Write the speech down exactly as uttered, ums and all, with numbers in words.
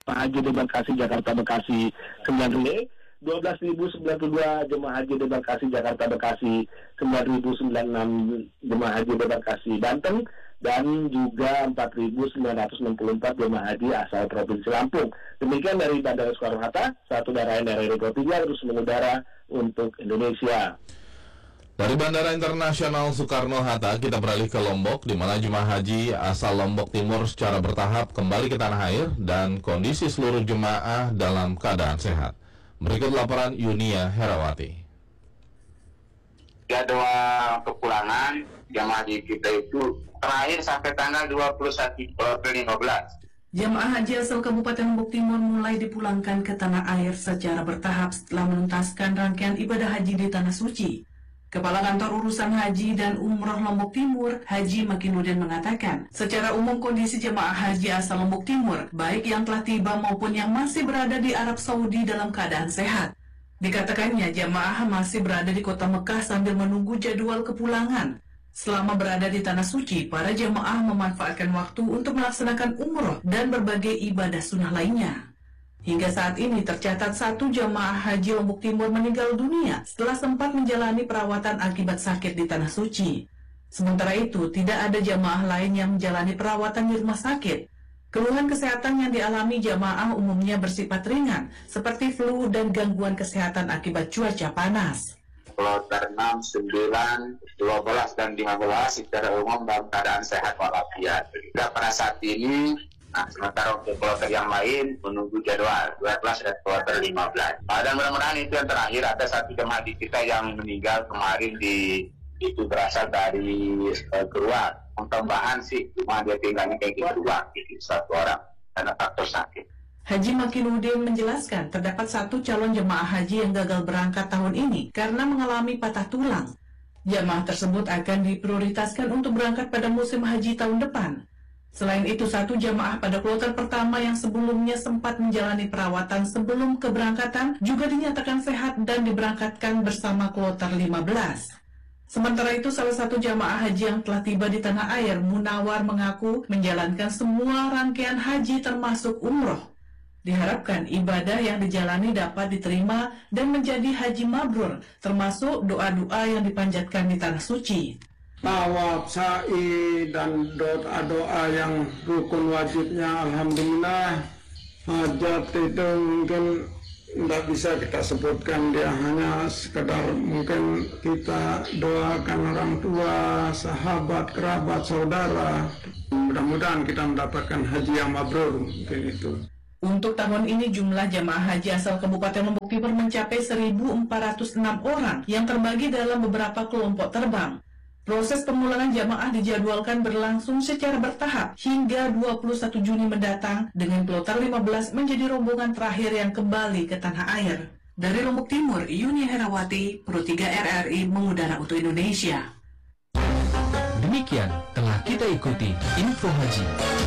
haji debarkasi Jakarta Bekasi sembilan ribu, dua belas ribu sembilan puluh dua jemaah haji debarkasi Jakarta Bekasi, sembilan ribu sembilan puluh enam jemaah haji debarkasi Banten, dan juga empat ribu sembilan ratus enam puluh empat jemaah haji asal Provinsi Lampung. Demikian dari Bandara Soekarno-Hatta, satu daerah N R I dua puluh tiga terus mengudara untuk Indonesia. Dari Bandara Internasional Soekarno-Hatta kita beralih ke Lombok, di mana jemaah haji asal Lombok Timur secara bertahap kembali ke tanah air dan kondisi seluruh jemaah dalam keadaan sehat. Berikut laporan Yunia Herawati. Jadwal kepulangan jemaah haji kita itu terakhir sampai tanggal dua puluh satu April lima belas. Jemaah haji asal Kabupaten Lombok Timur mulai dipulangkan ke tanah air secara bertahap setelah menuntaskan rangkaian ibadah haji di Tanah Suci. Kepala Kantor Urusan Haji dan Umroh Lombok Timur, Haji Makinudin mengatakan, secara umum kondisi jemaah haji asal Lombok Timur, baik yang telah tiba maupun yang masih berada di Arab Saudi dalam keadaan sehat. Dikatakannya, jemaah masih berada di kota Mekah sambil menunggu jadwal kepulangan. Selama berada di Tanah Suci, para jemaah memanfaatkan waktu untuk melaksanakan umroh dan berbagai ibadah sunnah lainnya. Hingga saat ini tercatat satu jemaah haji Lombok Timur meninggal dunia setelah sempat menjalani perawatan akibat sakit di Tanah Suci. Sementara itu, tidak ada jemaah lain yang menjalani perawatan di rumah sakit. Keluhan kesehatan yang dialami jemaah umumnya bersifat ringan, seperti flu dan gangguan kesehatan akibat cuaca panas. Kloter enam, sembilan, dua belas, dan lima belas secara umum dalam keadaan sehat walafiat. Juga pada saat ini, nah, sementara untuk kloter yang lain menunggu jadwal dua belas dan kloter lima belas. Dan mudah-mudahan itu yang terakhir. Ada satu jemaah haji kita yang meninggal kemarin di itu berasal dari uh, Geruak. Tambahan sih cuma dia tinggalnya kayak gitu Geruak, gitu, satu orang karena faktor sakit. Haji Makinudin menjelaskan terdapat satu calon jemaah haji yang gagal berangkat tahun ini karena mengalami patah tulang. Jemaah tersebut akan diprioritaskan untuk berangkat pada musim haji tahun depan. Selain itu, satu jemaah pada kloter pertama yang sebelumnya sempat menjalani perawatan sebelum keberangkatan juga dinyatakan sehat dan diberangkatkan bersama kloter lima belas. Sementara itu, salah satu jemaah haji yang telah tiba di tanah air, Munawar, mengaku menjalankan semua rangkaian haji termasuk umroh. Diharapkan ibadah yang dijalani dapat diterima dan menjadi haji mabrur, termasuk doa-doa yang dipanjatkan di Tanah Suci. Tawaf, sa'i, dan doa-doa yang rukun wajibnya, alhamdulillah. Hajat itu mungkin tidak bisa kita sebutkan, dia hanya sekedar mungkin kita doakan orang tua, sahabat, kerabat, saudara. Mudah-mudahan kita mendapatkan haji yang mabrur, mungkin itu. Untuk tahun ini jumlah jemaah haji asal Kabupaten Lombok Timur mencapai seribu empat ratus enam orang yang terbagi dalam beberapa kelompok terbang. Proses pemulangan jamaah dijadwalkan berlangsung secara bertahap hingga dua puluh satu Juni mendatang dengan kloter lima belas menjadi rombongan terakhir yang kembali ke tanah air. Dari Lombok Timur, Yunia Herawati, Pro tiga R R I mengudara untuk Indonesia. Demikian telah kita ikuti Info Haji.